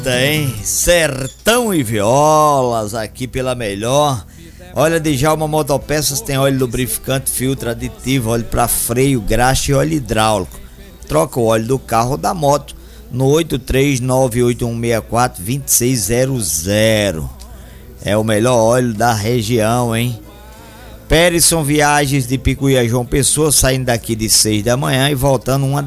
Tem Sertão e Violas aqui pela Melhor. Olha, Djalma Motopeças tem óleo lubrificante, filtro aditivo, óleo para freio, graxa e óleo hidráulico. Troca o óleo do carro ou da moto no 83981642600. É o melhor óleo da região, hein? Perisson Viagens de Picuí a João Pessoa, saindo daqui de 6 da manhã e voltando 1